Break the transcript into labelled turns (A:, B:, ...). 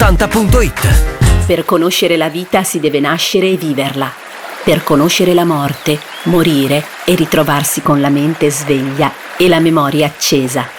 A: 360.it.
B: Per conoscere la vita si deve nascere e viverla. Per conoscere la morte, morire e ritrovarsi con la mente sveglia e la memoria accesa.